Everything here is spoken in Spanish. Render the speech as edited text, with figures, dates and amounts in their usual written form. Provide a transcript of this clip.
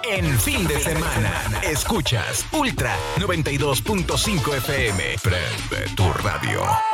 en fin de semana. Escuchas Ultra 92.5 FM. Prende tu radio.